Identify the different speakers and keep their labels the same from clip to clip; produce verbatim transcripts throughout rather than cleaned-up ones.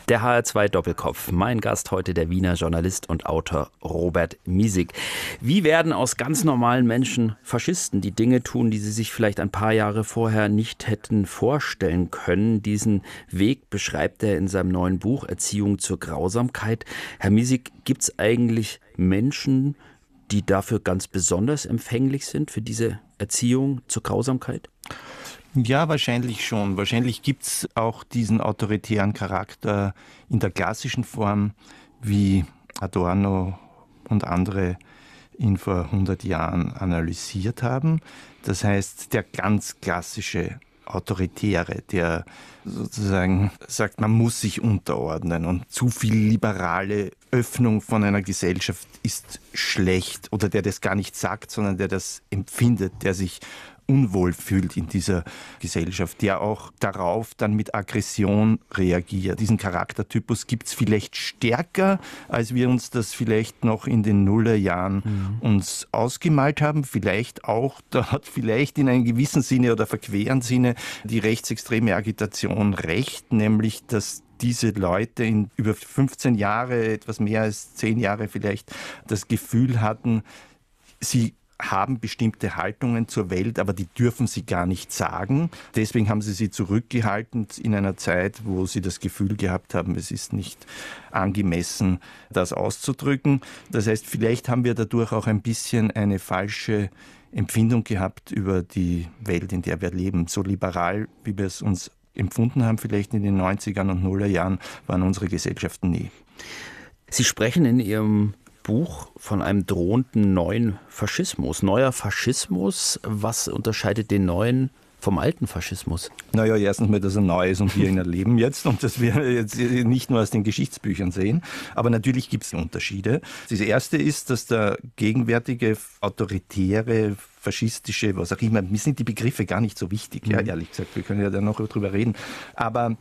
Speaker 1: Der H R zwei Doppelkopf. Mein Gast heute der Wiener Journalist und Autor Robert Miesig. Wie werden aus ganz normalen Menschen Faschisten, die Dinge tun, die sie sich vielleicht ein paar Jahre vorher nicht hätten vorstellen können? Diesen Weg beschreibt er in seinem neuen Buch Erziehung zur Grausamkeit. Herr Miesig, gibt es eigentlich Menschen, die dafür ganz besonders empfänglich sind, für diese Erziehung zur Grausamkeit?
Speaker 2: Ja, wahrscheinlich schon. Wahrscheinlich gibt es auch diesen autoritären Charakter in der klassischen Form, wie Adorno und andere ihn vor hundert Jahren analysiert haben. Das heißt, der ganz klassische Autoritäre, der sozusagen sagt, man muss sich unterordnen und zu viel liberale Öffnung von einer Gesellschaft ist schlecht, oder der das gar nicht sagt, sondern der das empfindet, der sich unwohl fühlt in dieser Gesellschaft, der auch darauf dann mit Aggression reagiert. Diesen Charaktertypus gibt es vielleicht stärker, als wir uns das vielleicht noch in den Nullerjahren mhm. uns ausgemalt haben. Vielleicht auch, da hat vielleicht in einem gewissen Sinne oder verqueren Sinne die rechtsextreme Agitation recht, nämlich dass diese Leute in über fünfzehn Jahre, etwas mehr als zehn Jahre vielleicht, das Gefühl hatten, sie haben bestimmte Haltungen zur Welt, aber die dürfen sie gar nicht sagen. Deswegen haben sie sie zurückgehalten in einer Zeit, wo sie das Gefühl gehabt haben, es ist nicht angemessen, das auszudrücken. Das heißt, vielleicht haben wir dadurch auch ein bisschen eine falsche Empfindung gehabt über die Welt, in der wir leben. So liberal, wie wir es uns empfunden haben, vielleicht in den neunzigern und Nullerjahren, waren unsere Gesellschaften nie.
Speaker 1: Sie sprechen in Ihrem Buch von einem drohenden neuen Faschismus. Neuer Faschismus, was unterscheidet den neuen vom alten Faschismus?
Speaker 2: Naja, erstens mal, dass er neu ist und wir ihn erleben jetzt und dass wir jetzt nicht nur aus den Geschichtsbüchern sehen. Aber natürlich gibt es Unterschiede. Das erste ist, dass der gegenwärtige autoritäre, faschistische, was auch immer, mir sind die Begriffe gar nicht so wichtig, ja, ehrlich gesagt. Wir können ja da noch drüber reden. Aber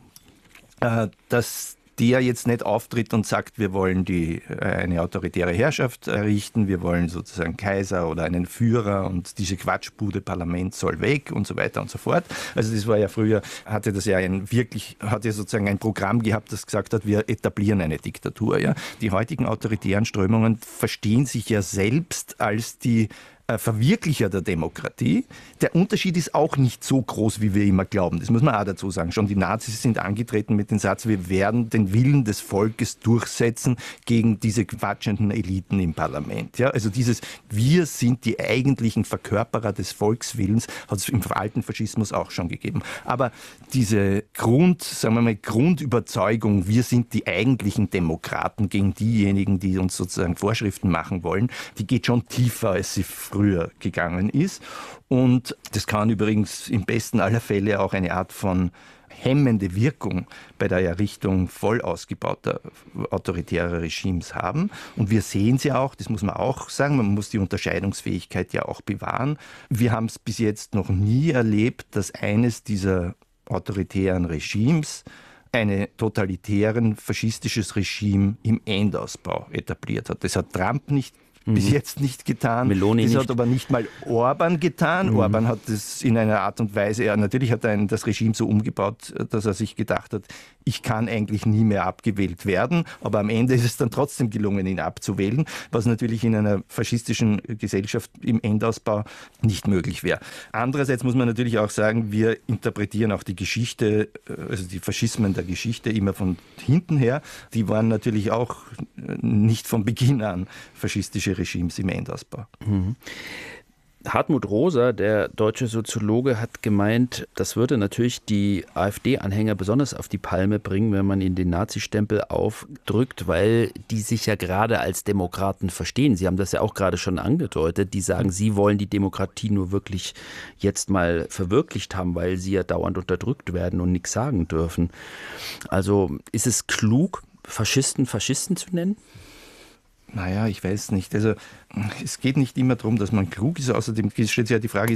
Speaker 2: äh, dass der jetzt nicht auftritt und sagt, wir wollen die, eine autoritäre Herrschaft errichten, wir wollen sozusagen Kaiser oder einen Führer und diese Quatschbude Parlament soll weg und so weiter und so fort. Also das war ja früher, hatte das ja ein wirklich, hatte sozusagen ein Programm gehabt, das gesagt hat, wir etablieren eine Diktatur. Ja. Die heutigen autoritären Strömungen verstehen sich ja selbst als die Verwirklicher der Demokratie. Der Unterschied ist auch nicht so groß, wie wir immer glauben. Das muss man auch dazu sagen. Schon die Nazis sind angetreten mit dem Satz, wir werden den Willen des Volkes durchsetzen gegen diese quatschenden Eliten im Parlament. Ja, also dieses wir sind die eigentlichen Verkörperer des Volkswillens hat es im alten Faschismus auch schon gegeben. Aber diese Grund, sagen wir mal, Grundüberzeugung, wir sind die eigentlichen Demokraten gegen diejenigen, die uns sozusagen Vorschriften machen wollen, die geht schon tiefer, als sie früher gegangen ist. Und das kann übrigens im besten aller Fälle auch eine Art von hemmende Wirkung bei der Errichtung voll ausgebauter autoritärer Regimes haben. Und wir sehen sie auch, das muss man auch sagen, man muss die Unterscheidungsfähigkeit ja auch bewahren. Wir haben es bis jetzt noch nie erlebt, dass eines dieser autoritären Regimes ein totalitären, faschistisches Regime im Endausbau etabliert hat. Das hat Trump nicht bis jetzt nicht getan.
Speaker 1: Meloni
Speaker 2: das
Speaker 1: nicht.
Speaker 2: hat aber nicht mal Orban getan. Mhm. Orban hat das in einer Art und Weise, ja, natürlich hat er das Regime so umgebaut, dass er sich gedacht hat, ich kann eigentlich nie mehr abgewählt werden, aber am Ende ist es dann trotzdem gelungen, ihn abzuwählen, was natürlich in einer faschistischen Gesellschaft im Endausbau nicht möglich wäre. Andererseits muss man natürlich auch sagen, wir interpretieren auch die Geschichte, also die Faschismen der Geschichte immer von hinten her. Die waren natürlich auch nicht von Beginn an faschistische Regimes im Endausbau.
Speaker 1: Mhm. Hartmut Rosa, der deutsche Soziologe, hat gemeint, das würde natürlich die AfD-Anhänger besonders auf die Palme bringen, wenn man ihnen den Nazi-Stempel aufdrückt, weil die sich ja gerade als Demokraten verstehen. Sie haben das ja auch gerade schon angedeutet. Die sagen, sie wollen die Demokratie nur wirklich jetzt mal verwirklicht haben, weil sie ja dauernd unterdrückt werden und nichts sagen dürfen. Also ist es klug, Faschisten Faschisten zu nennen?
Speaker 2: Naja, ich weiß nicht. Also es geht nicht immer darum, dass man klug ist. Außerdem stellt sich ja die Frage,